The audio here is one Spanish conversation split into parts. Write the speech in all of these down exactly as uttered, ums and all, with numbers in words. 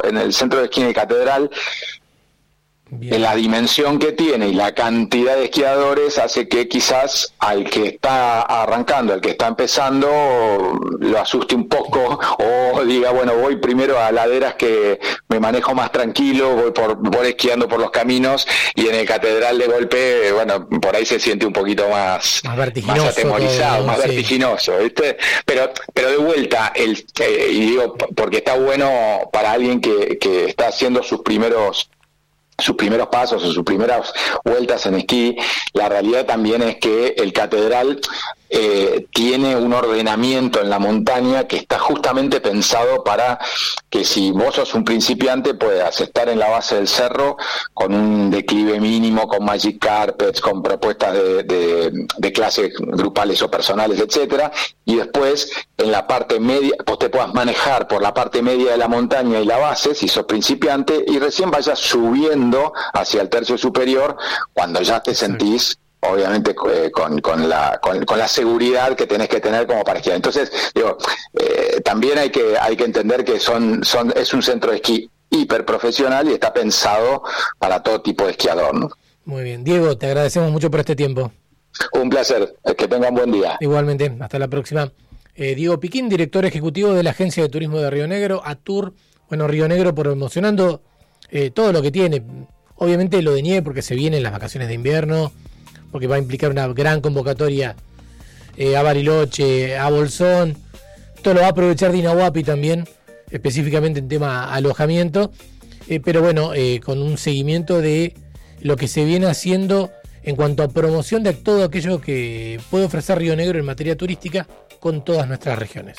en el centro de esquí de Catedral, Bien. La dimensión que tiene y la cantidad de esquiadores hace que quizás al que está arrancando, al que está empezando, lo asuste un poco o diga, bueno, voy primero a laderas que me manejo más tranquilo, voy por voy esquiando por los caminos, y en el Catedral de golpe, bueno, por ahí se siente un poquito más, más vertiginoso, más atemorizado, todo, más sí. vertiginoso, ¿viste? Pero, pero de vuelta, el eh, y digo, porque está bueno para alguien que, que está haciendo sus primeros sus primeros pasos o sus primeras vueltas en esquí, la realidad también es que el Catedral eh, tiene un ordenamiento en la montaña que está justamente pensado para que si vos sos un principiante puedas estar en la base del cerro con un declive mínimo, con magic carpets, con propuestas de, de, de clases grupales o personales, etcétera, y después en la parte media, vos te puedas manejar por la parte media de la montaña y la base si sos principiante, y recién vayas subiendo hacia el tercio superior cuando ya te sentís obviamente eh, con, con, la, con, con la seguridad que tenés que tener como para esquiar. Entonces, digo, eh, también hay que hay que entender que son son es un centro de esquí hiper profesional y está pensado para todo tipo de esquiador, ¿no? Muy bien. Diego, te agradecemos mucho por este tiempo. Un placer, que tengan buen día. Igualmente, hasta la próxima. Eh, Diego Piquín, director ejecutivo de la Agencia de Turismo de Río Negro, ATUR. Bueno, Río Negro promocionando eh, todo lo que tiene. Obviamente lo de nieve porque se vienen las vacaciones de invierno, porque va a implicar una gran convocatoria eh, a Bariloche, a Bolsón. Esto lo va a aprovechar Dina Huapi también, específicamente en tema alojamiento, eh, pero bueno, eh, con un seguimiento de lo que se viene haciendo en cuanto a promoción de todo aquello que puede ofrecer Río Negro en materia turística con todas nuestras regiones.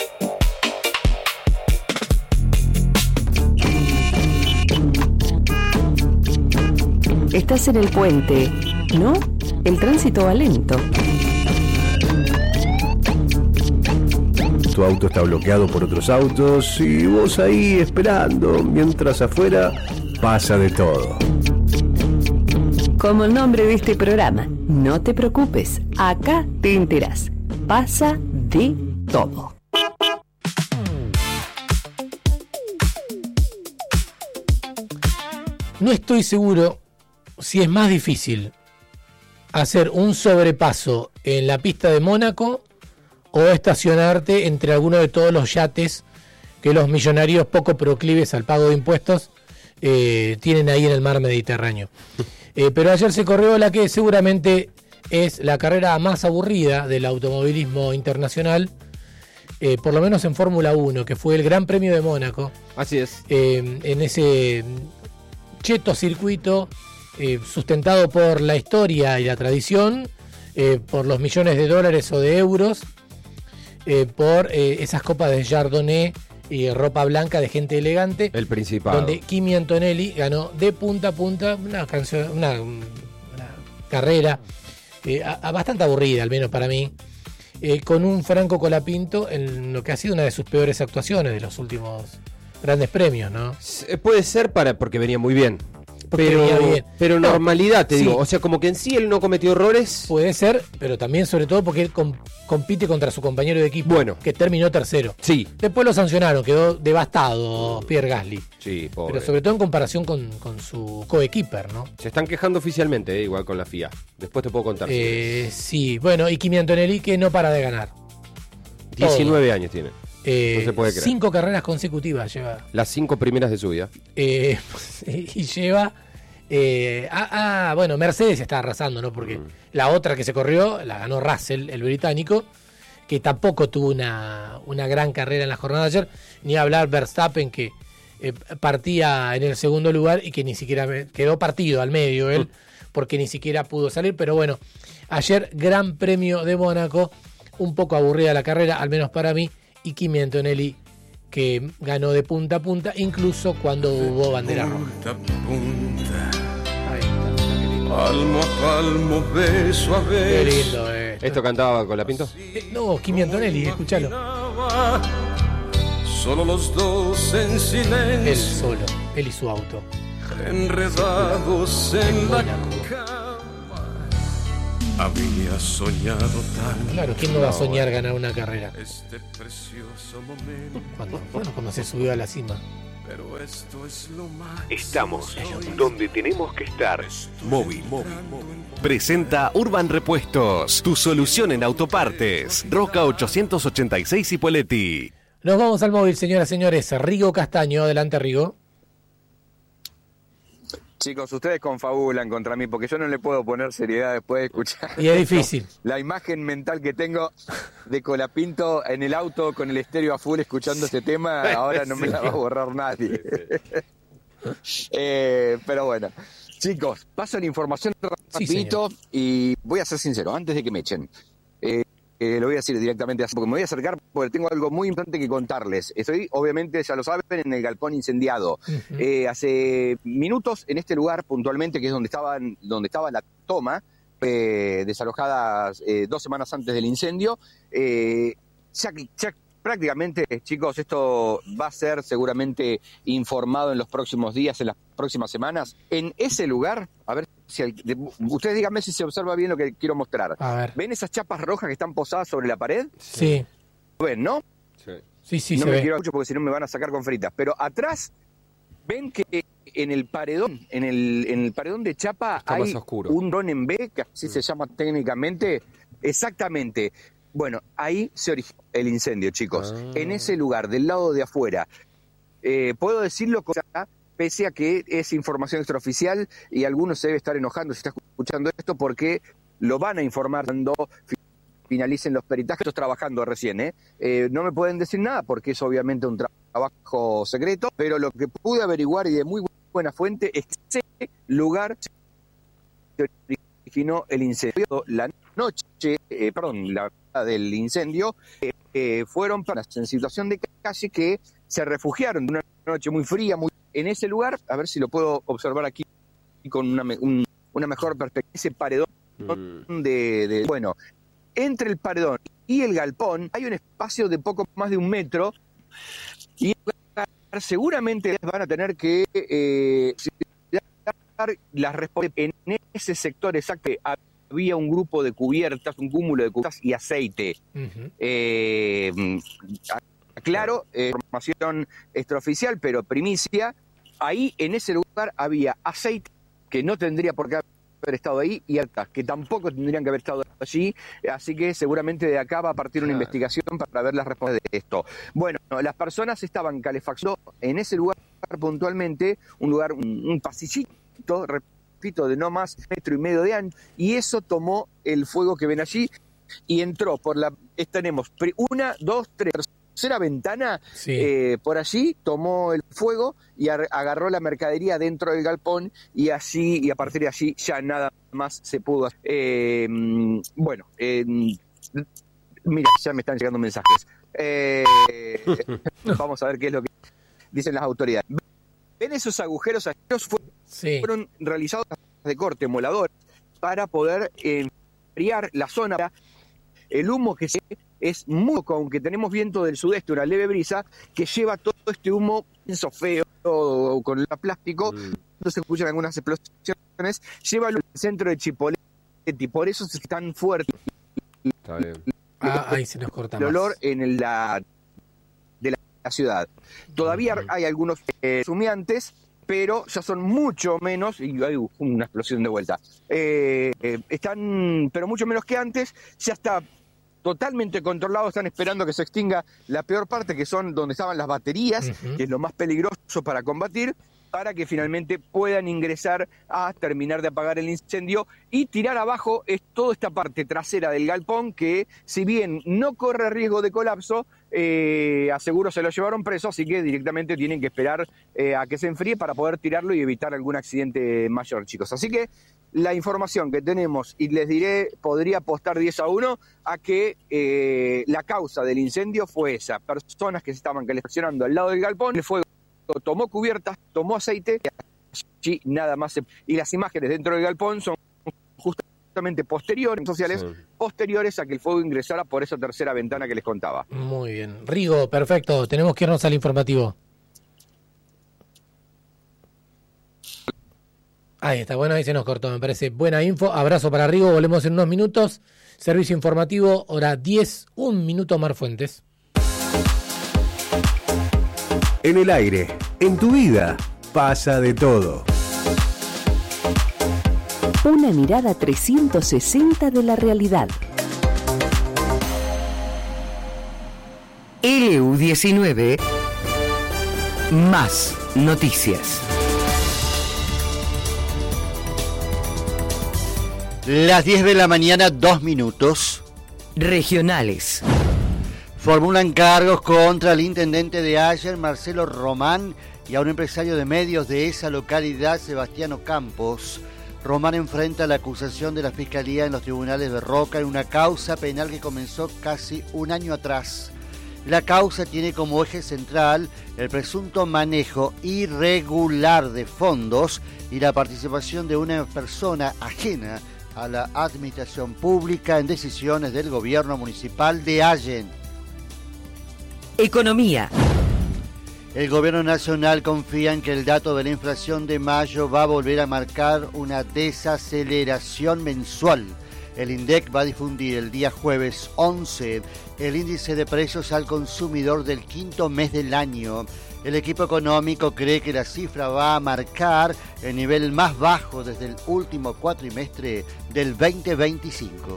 Estás en el puente, ¿no? El tránsito va lento. Tu auto está bloqueado por otros autos y vos ahí esperando, mientras afuera pasa de todo. Como el nombre de este programa, no te preocupes, acá te enterás. Pasa de todo. No estoy seguro si es más difícil hacer un sobrepaso en la pista de Mónaco o estacionarte entre alguno de todos los yates que los millonarios poco proclives al pago de impuestos eh, tienen ahí en el mar Mediterráneo. Eh, pero ayer se corrió la que seguramente es la carrera más aburrida del automovilismo internacional, eh, por lo menos en Fórmula uno, que fue el Gran Premio de Mónaco. Así es. Eh, en ese cheto circuito eh, sustentado por la historia y la tradición, eh, por los millones de dólares o de euros, eh, por eh, esas copas de Chardonnay y ropa blanca de gente elegante. El Principado. Donde Kimi Antonelli ganó de punta a punta una canción, una, una carrera eh, a, a bastante aburrida, al menos para mí, eh, con un Franco Colapinto en lo que ha sido una de sus peores actuaciones de los últimos grandes premios, ¿no? Puede ser para porque venía muy bien. Porque pero venía bien. pero No, normalidad, te sí. digo. O sea, como que en sí él no cometió errores. Puede ser, pero también sobre todo porque él com- compite contra su compañero de equipo, Bueno. que terminó tercero. Sí. Después lo sancionaron, quedó devastado Pierre Gasly. Sí, pobre. Pero sobre todo en comparación con, con su coequiper, ¿no? Se están quejando oficialmente, eh, igual con la F I A. Después te puedo contar. Eh, sí, bueno, y Kimi Antonelli que no para de ganar. diecinueve todo. años tiene. Eh, No se puede creer. Cinco carreras consecutivas lleva. Las cinco primeras de su vida. Eh, y lleva... Eh, ah, ah, bueno, Mercedes está arrasando, ¿no? Porque mm. la otra que se corrió la ganó Russell, el británico, que tampoco tuvo una, una gran carrera en la jornada de ayer, ni hablar Verstappen, que eh, partía en el segundo lugar y que ni siquiera quedó partido al medio él, mm. porque ni siquiera pudo salir. Pero bueno, ayer Gran Premio de Mónaco, un poco aburrida la carrera, al menos para mí, y Kimi Antonelli que ganó de punta a punta, incluso cuando hubo bandera roja. Punta a punta. Ahí está. Palmo a palmo, beso a Qué beso. lindo esto. ¿Esto cantaba Colapinto? Eh, no, Kimi Antonelli, escúchalo. Solo los dos en silencio. Él solo, él y su auto. Enredados en la cama. Había soñado tanto. Claro, ¿quién no va a soñar ganar una carrera? Este precioso momento. Cuando, bueno, cuando se subió a la cima. pero esto es lo más. Estamos donde tenemos que estar. Móvil. Presenta Urban Repuestos, tu solución en autopartes. Roca ochocientos ochenta y seis Ipoleti. Nos vamos al móvil, señoras y señores. Rigo Castaño, adelante, Rigo. Chicos, ustedes confabulan contra mí porque yo no le puedo poner seriedad después de escuchar. Y es difícil. La imagen mental que tengo de Colapinto en el auto con el estéreo a full escuchando este tema, ahora no me la va a borrar nadie. eh, pero bueno, chicos, paso la información rapidito, sí, y voy a ser sincero, antes de que me echen. Eh, Eh, lo voy a decir directamente así, porque me voy a acercar porque tengo algo muy importante que contarles. Estoy, obviamente, ya lo saben, en el galpón incendiado. Uh-huh. Eh, hace minutos, en este lugar, puntualmente, que es donde estaban, donde estaba la toma, eh, desalojadas eh, dos semanas antes del incendio, eh, ya, ya prácticamente, chicos, esto va a ser seguramente informado en los próximos días, en las próximas semanas. En ese lugar, a ver, si el, de, ustedes díganme si se observa bien lo que quiero mostrar. A ver. ¿Ven esas chapas rojas que están posadas sobre la pared? Sí. ¿Lo ven, no? Sí, sí, sí no se me ve. quiero mucho porque si no me van a sacar con fritas. Pero atrás, ven que en el paredón, en el, en el paredón de chapa está hay más oscuro. un dron en B, que así mm. se llama técnicamente. Exactamente. Bueno, ahí se originó el incendio, chicos. Ah. En ese lugar, del lado de afuera. Eh, puedo decirlo con... pese a que es información extraoficial y algunos se debe estar enojando si está escuchando esto porque lo van a informar cuando finalicen los peritajes. Estoy trabajando recién, ¿eh? Eh, no me pueden decir nada porque es obviamente un tra- trabajo secreto, pero lo que pude averiguar y de muy buena fuente es que ese lugar se originó el incendio. La noche, eh, perdón, la del incendio, eh, eh, fueron personas en situación de calle que se refugiaron de una noche muy fría, muy en ese lugar, a ver si lo puedo observar aquí con una, un, una mejor perspectiva, ese paredón mm. de, de... Bueno, entre el paredón y el galpón hay un espacio de poco más de un metro y seguramente van a tener que eh, dar las respuestas. En ese sector exacto había un grupo de cubiertas, un cúmulo de cubiertas y aceite. Uh-huh. Eh, Claro, eh, información extraoficial, pero primicia. Ahí, en ese lugar, había aceite que no tendría por qué haber estado ahí y altas que tampoco tendrían que haber estado allí. Así que seguramente de acá va a partir una investigación para ver las respuestas de esto. Bueno, las personas estaban calefaccionando en ese lugar puntualmente, un lugar, un, un pasillito, repito, de no más metro y medio de ancho, y eso tomó el fuego que ven allí y entró por la... Tenemos una, dos, tres... tercera ventana, sí. eh, por allí tomó el fuego y ar- agarró la mercadería dentro del galpón y así y a partir de allí ya nada más se pudo hacer. Eh, bueno, eh, mira, ya me están llegando mensajes. Eh, vamos a ver qué es lo que dicen las autoridades. ¿Ven esos agujeros? Agujeros fueron, sí. fueron realizados de corte molador para poder enfriar la zona. El humo que se es muy poco, aunque tenemos viento del sudeste, una leve brisa, que lleva todo este humo pienso feo con el plástico, mm. no se escuchan algunas explosiones, lleva al centro de Chipoleti, por eso es tan fuerte. Está bien. Ah, ahí se nos corta el más. olor en el, la de la, la ciudad. Todavía mm. hay algunos eh, humeantes, pero ya son mucho menos, y hay una explosión de vuelta. Eh, eh, están, pero mucho menos que antes, ya está totalmente controlado, están esperando que se extinga la peor parte, que son donde estaban las baterías, uh-huh. que es lo más peligroso para combatir, para que finalmente puedan ingresar a terminar de apagar el incendio y tirar abajo es toda esta parte trasera del galpón que, si bien no corre riesgo de colapso, eh, aseguro se lo llevaron preso, así que directamente tienen que esperar eh, a que se enfríe para poder tirarlo y evitar algún accidente mayor, chicos. Así que la información que tenemos, y les diré, podría apostar diez a uno a que eh, la causa del incendio fue esa, personas que se estaban calefaccionando al lado del galpón, el fuego tomó cubiertas, tomó aceite, y nada más. Se... Y las imágenes dentro del galpón son justamente posteriores, sociales, sí. posteriores a que el fuego ingresara por esa tercera ventana que les contaba. Muy bien. Rigo, perfecto. Tenemos que irnos al informativo. Ahí está, bueno, ahí se nos cortó, me parece buena info. Abrazo para Rigo, volvemos en unos minutos. Servicio informativo, hora diez, un minuto, Mar Fuentes. En el aire, En tu vida pasa de todo. Una mirada trescientos sesenta de la realidad. L U diecinueve más noticias. Las diez de la mañana, dos minutos. Regionales. Formulan cargos contra el intendente de Ayer, Marcelo Román, y a un empresario de medios de esa localidad, Sebastiano Campos. Román enfrenta la acusación de la Fiscalía en los tribunales de Roca en una causa penal que comenzó casi un año atrás. La causa tiene como eje central el presunto manejo irregular de fondos y la participación de una persona ajena a la administración pública en decisiones del gobierno municipal de Allen. Economía. El gobierno nacional confía en que el dato de la inflación de mayo va a volver a marcar una desaceleración mensual. El INDEC va a difundir el día jueves once el índice de precios al consumidor del quinto mes del año. El equipo económico cree que la cifra va a marcar el nivel más bajo desde el último cuatrimestre del veinte veinticinco.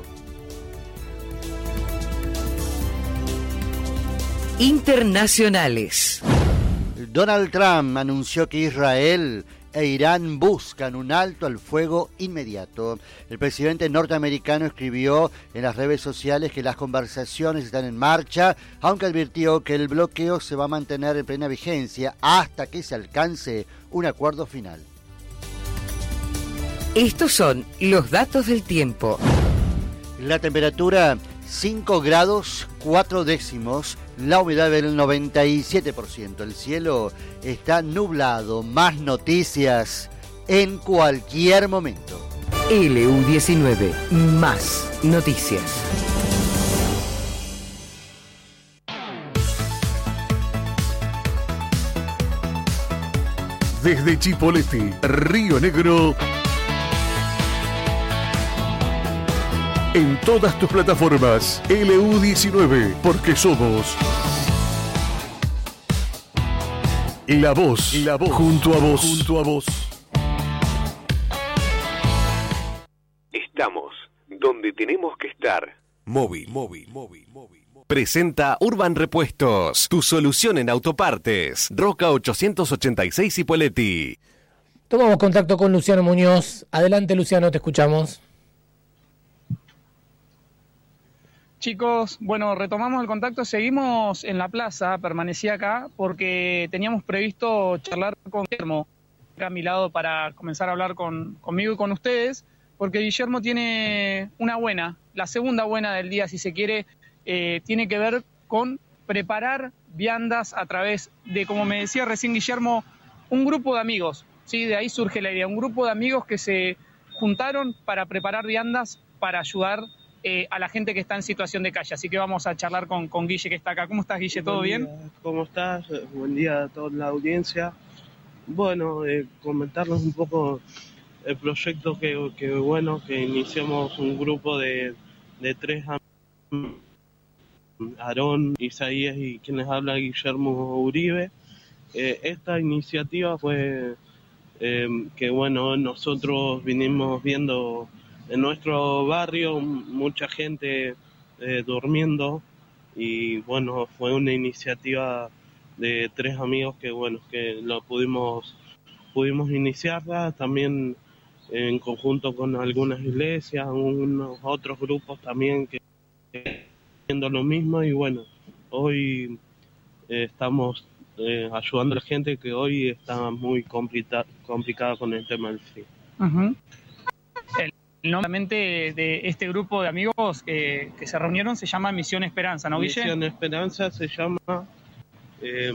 Internacionales. Donald Trump anunció que Israel e Irán buscan un alto al fuego inmediato. El presidente norteamericano escribió en las redes sociales que las conversaciones están en marcha, aunque advirtió que el bloqueo se va a mantener en plena vigencia hasta que se alcance un acuerdo final. Estos son los datos del tiempo. La temperatura cinco grados cuatro décimos, la humedad del noventa y siete por ciento. El cielo está nublado. Más noticias en cualquier momento. L U diecinueve, más noticias. Desde Chipoleti, Río Negro. En todas tus plataformas, L U diecinueve, porque somos la voz, la voz, junto a vos, junto a vos. Estamos donde tenemos que estar. Móvil, móvil, móvil, móvil. Presenta Urban Repuestos, tu solución en autopartes. Roca ochocientos ochenta y seis Cipolletti. Tomamos contacto con Luciano Muñoz. Adelante, Luciano, te escuchamos. Chicos, bueno, retomamos el contacto, seguimos en la plaza, permanecí acá porque teníamos previsto charlar con Guillermo, acá a mi lado, para comenzar a hablar con, conmigo y con ustedes, porque Guillermo tiene una buena, la segunda buena del día, si se quiere, eh, tiene que ver con preparar viandas a través de, como me decía recién Guillermo, un grupo de amigos, ¿sí? De ahí surge la idea, un grupo de amigos que se juntaron para preparar viandas para ayudar Eh, a la gente que está en situación de calle. Así que vamos a charlar con, con Guille, que está acá. ¿Cómo estás, Guille? ¿Todo bien? ¿Cómo estás? Buen día a toda la audiencia. Bueno, eh, comentarles un poco el proyecto que, que bueno, que iniciamos un grupo de, de tres amigos, Aarón, Isaías y quienes habla Guillermo Uribe. Eh, esta iniciativa fue eh, que, bueno, nosotros vinimos viendo en nuestro barrio mucha gente eh, durmiendo y bueno, fue una iniciativa de tres amigos que bueno, que lo pudimos pudimos iniciarla también en conjunto con algunas iglesias, unos otros grupos también que haciendo lo mismo y bueno, hoy eh, estamos eh, ayudando a la gente que hoy está muy complica- complicada con el tema del frío. Uh-huh. El nombre de este grupo de amigos que, que se reunieron se llama Misión Esperanza, ¿no, Guille? Misión Esperanza se llama, eh,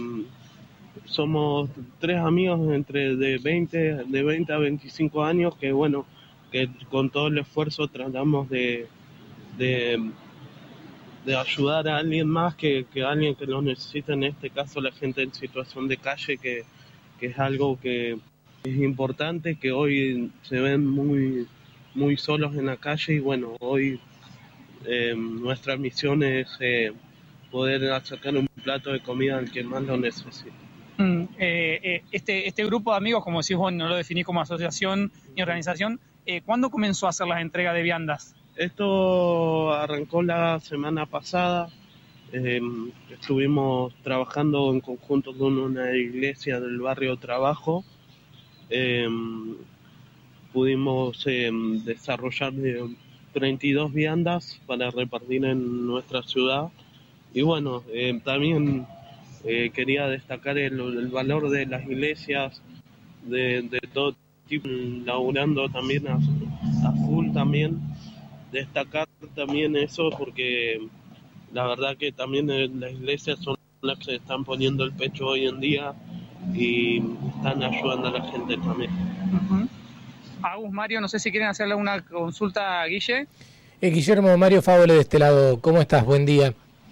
somos tres amigos entre de veinte, de veinte a veinticinco años que bueno, que con todo el esfuerzo tratamos de, de, de ayudar a alguien más que, que alguien que lo necesita, en este caso la gente en situación de calle, que, que es algo que es importante, que hoy se ven muy muy solos en la calle y bueno, hoy eh, nuestra misión es eh, poder acercar un plato de comida al que más lo necesita. Mm, eh, eh, este, este grupo de amigos, como decís vos, no lo definís como asociación ni organización, eh, ¿cuándo comenzó a hacer las entregas de viandas? Esto arrancó la semana pasada. Eh, estuvimos trabajando en conjunto con una iglesia del barrio Trabajo. Eh, pudimos eh, desarrollar eh, treinta y dos viandas para repartir en nuestra ciudad. Y bueno, eh, también eh, quería destacar el, el valor de las iglesias, de, de todo tipo, laburando también a, a full también. Destacar también eso porque la verdad que también eh, las iglesias son las que se están poniendo el pecho hoy en día y están ayudando a la gente también. Uh-huh. Agus, Mario, no sé si quieren hacerle una consulta a Guille. Eh, Guillermo, Mario Favole de este lado, ¿cómo estás? Buen día.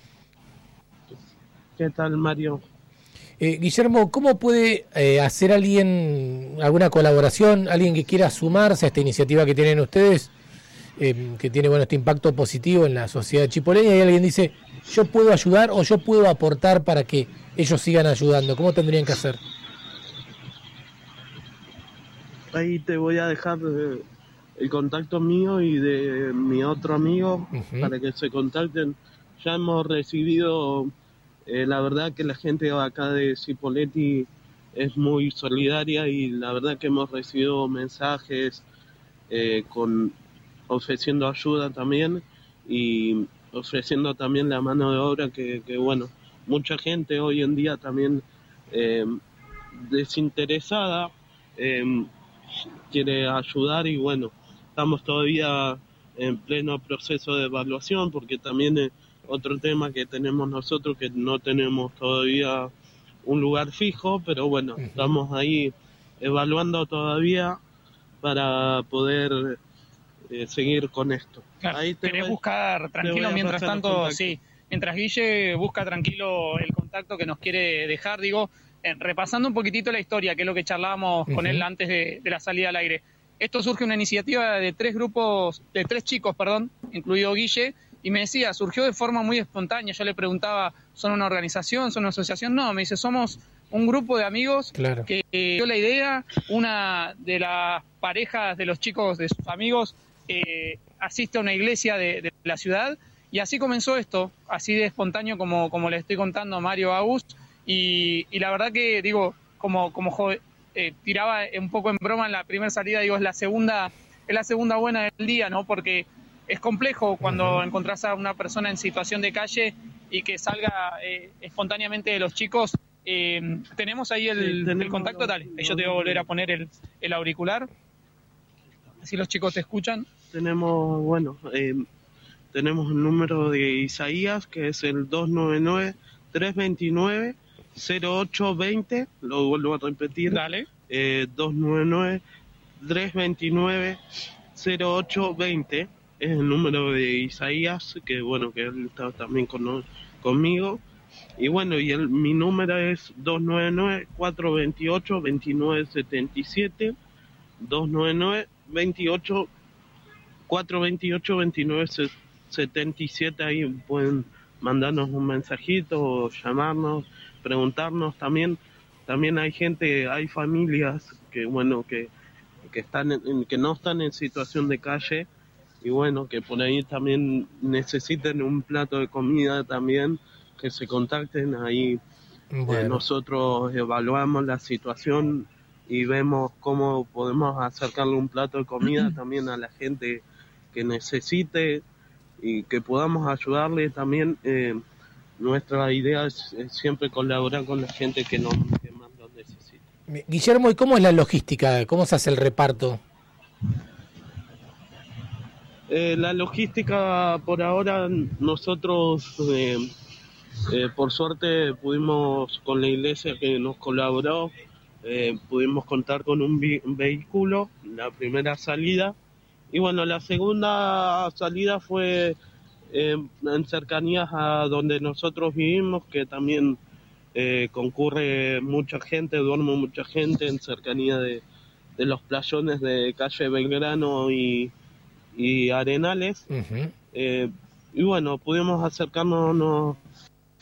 ¿Qué tal, Mario? Eh, Guillermo, ¿cómo puede eh, hacer alguien alguna colaboración, alguien que quiera sumarse a esta iniciativa que tienen ustedes, eh, que tiene bueno este impacto positivo en la sociedad chipoleña, y alguien dice, yo puedo ayudar o yo puedo aportar para que ellos sigan ayudando? ¿Cómo tendrían que hacer? Ahí te voy a dejar eh, el contacto mío y de mi otro amigo uh-huh. para que se contacten. Ya hemos recibido, eh, la verdad que la gente acá de Cipolletti es muy solidaria y la verdad que hemos recibido mensajes eh, con ofreciendo ayuda también y ofreciendo también la mano de obra que, que bueno, mucha gente hoy en día también eh, desinteresada eh, quiere ayudar y bueno, estamos todavía en pleno proceso de evaluación porque también es otro tema que tenemos nosotros que no tenemos todavía un lugar fijo, pero bueno, uh-huh. estamos ahí evaluando todavía para poder eh, seguir con esto. Claro, ahí te querés voy, buscar tranquilo mientras tanto, sí, mientras Guille busca tranquilo el contacto que nos quiere dejar, digo, eh, repasando un poquitito la historia, que es lo que charlábamos uh-huh. con él antes de, de la salida al aire. Esto surge una iniciativa de tres grupos, de tres chicos, perdón, incluido Guille, y me decía, surgió de forma muy espontánea. Yo le preguntaba, ¿son una organización, son una asociación? No, me dice, somos un grupo de amigos claro. que dio la idea, una de las parejas de los chicos, de sus amigos, eh, asiste a una iglesia de, de la ciudad, y así comenzó esto, así de espontáneo como, como le estoy contando a Mario Agus, y, y la verdad que, digo, como, como joven, eh, tiraba un poco en broma en la primera salida, digo, es la segunda, es la segunda buena del día, ¿no? Porque es complejo cuando uh-huh. encontrás a una persona en situación de calle y que salga eh, espontáneamente de los chicos. Eh, tenemos ahí el, sí, el contacto, los, dale, los, yo te voy a volver a poner el, el auricular, así los chicos te escuchan. Tenemos, bueno, eh, tenemos el número de Isaías, que es el dos nueve nueve, tres dos nueve, cero ocho dos cero, lo vuelvo a repetir, dale. Eh, dos nueve nueve, tres dos nueve, cero ocho dos cero. Es el número de Isaías, que bueno, que él está también con, conmigo. Y bueno, y el, mi número es dos nueve nueve, cuatro dos ocho, dos nueve siete siete, dos nueve nueve, veintiocho, cuatro dos ocho, dos nueve siete siete. Ahí pueden mandarnos un mensajito o llamarnos, preguntarnos también. También hay gente, hay familias que bueno, que, que, están en, que no están en situación de calle, y bueno, que por ahí también necesiten un plato de comida también, que se contacten ahí. Bueno. Eh, nosotros evaluamos la situación y vemos cómo podemos acercarle un plato de comida también a la gente que necesite y que podamos ayudarle también. Eh, nuestra idea es, es siempre colaborar con la gente que, no, que más lo necesita. Guillermo, ¿y cómo es la logística? ¿Cómo se hace el reparto? Eh, la logística por ahora nosotros eh, eh, por suerte pudimos con la iglesia que nos colaboró, eh, pudimos contar con un, vi- un vehículo, la primera salida, y bueno, la segunda salida fue eh, en cercanías a donde nosotros vivimos, que también eh, concurre mucha gente, duerme mucha gente en cercanía de, de los playones de calle Belgrano y y Arenales, uh-huh. eh, y bueno, pudimos acercarnos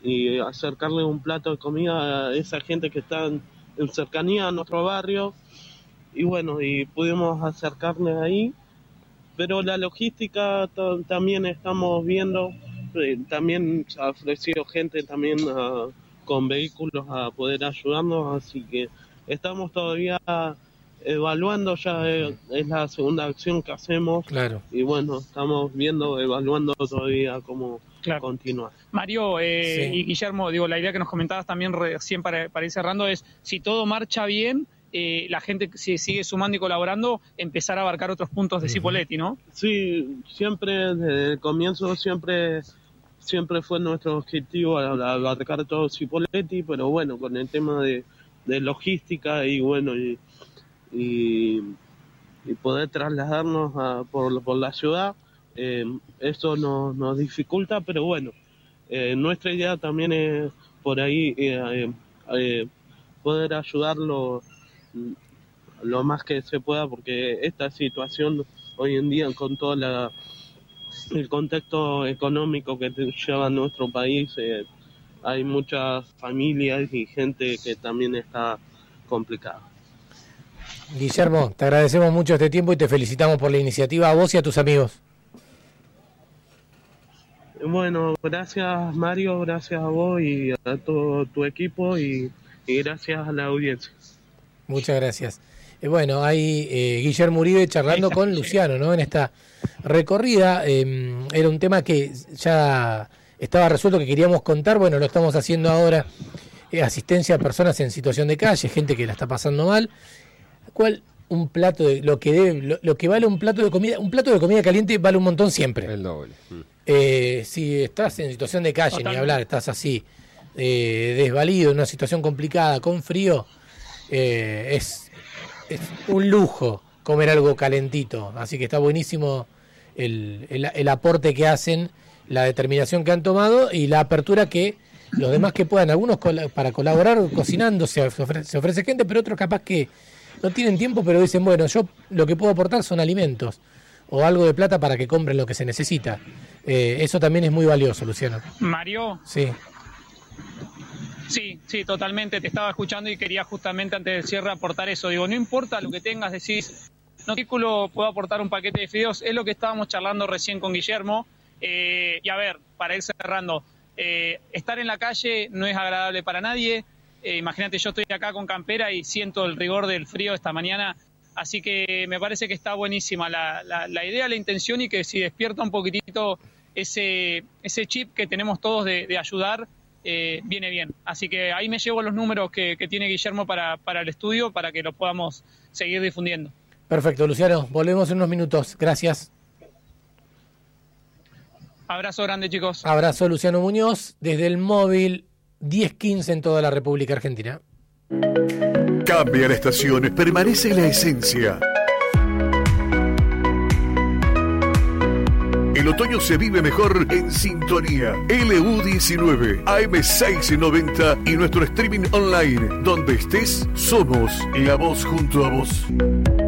y acercarle un plato de comida a esa gente que está en, en cercanía a nuestro barrio. Y bueno, y pudimos acercarle ahí. Pero la logística t- también estamos viendo, eh, también ha ofrecido gente también uh, con vehículos a poder ayudarnos, así que estamos todavía evaluando, ya es, es la segunda acción que hacemos. Claro. Y bueno, estamos viendo, evaluando todavía cómo Claro. continuar. Mario eh, Sí. y Guillermo, digo, la idea que nos comentabas también recién para, para ir cerrando es, si todo marcha bien, eh, la gente si sigue sumando y colaborando, empezar a abarcar otros puntos de Cipolletti, ¿no? Sí, siempre, desde el comienzo, siempre siempre fue nuestro objetivo abarcar todo Cipolletti, pero bueno, con el tema de, de logística y bueno, y, y, y poder trasladarnos a, por, por la ciudad, eh, eso nos, nos dificulta, pero bueno, eh, nuestra idea también es por ahí eh, eh, poder ayudarlo lo más que se pueda, porque esta situación hoy en día con todo la, el contexto económico que lleva nuestro país, eh, hay muchas familias y gente que también está complicada. Guillermo, te agradecemos mucho este tiempo y te felicitamos por la iniciativa a vos y a tus amigos. Bueno, gracias Mario, gracias a vos y a todo tu equipo y, y gracias a la audiencia. Muchas gracias. Eh, bueno, hay eh, Guillermo Uribe charlando con Luciano, ¿no? En esta recorrida. Eh, era un tema que ya estaba resuelto, que queríamos contar. Bueno, lo estamos haciendo ahora. Eh, asistencia a personas en situación de calle, gente que la está pasando mal. ¿Cuál? Un plato de lo que debe, lo, lo que vale un plato de comida, un plato de comida caliente vale un montón siempre. El doble. Mm. Eh, si estás en situación de calle, Totalmente. ni hablar, estás así, eh, desvalido, en una situación complicada, con frío, eh, es, es un lujo comer algo calentito. Así que está buenísimo el, el, el aporte que hacen, la determinación que han tomado y la apertura que los demás que puedan, algunos col- para colaborar cocinando, se ofrece, se ofrece gente, pero otros capaz que no tienen tiempo, pero dicen, bueno, yo lo que puedo aportar son alimentos o algo de plata para que compren lo que se necesita. Eh, eso también es muy valioso, Luciano. Mario. Sí. Sí, sí, totalmente. Te estaba escuchando y quería justamente antes del cierre aportar eso. Digo, no importa lo que tengas, decís, no círculo puedo aportar un paquete de fideos. Es lo que estábamos charlando recién con Guillermo. Eh, y a ver, para ir cerrando, eh, estar en la calle no es agradable para nadie. Eh, imagínate, yo estoy acá con campera y siento el rigor del frío esta mañana. Así que me parece que está buenísima la, la, la idea, la intención y que si despierta un poquitito ese, ese chip que tenemos todos de, de ayudar, eh, viene bien. Así que ahí me llevo los números que, que tiene Guillermo para, para el estudio para que lo podamos seguir difundiendo. Perfecto, Luciano. Volvemos en unos minutos. Gracias. Abrazo grande, chicos. Abrazo, Luciano Muñoz, desde el móvil diez quince en toda la República Argentina. Cambia la estación, permanece la esencia. El otoño se vive mejor en sintonía. L U diecinueve, A M seiscientos noventa y nuestro streaming online. Donde estés, somos la voz junto a vos.